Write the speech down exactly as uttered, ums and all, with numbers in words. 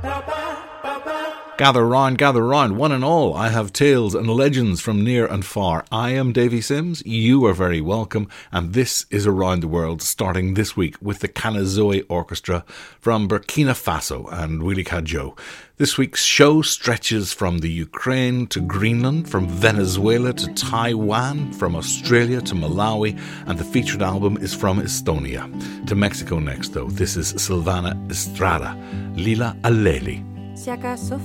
Gather round, gather round, one and all. I have tales and legends from near and far. I am Davy Sims. You are very welcome. And this is Around the World, starting this week with the Kanazoe Orchestra from Burkina Faso and Willy Cadjo. This week's show stretches from the Ukraine to Greenland, from Venezuela to Taiwan, from Australia to Malawi, and the featured album is from Estonia. To Mexico next, though. This is Silvana Estrada, Lila Aleli. Si acaso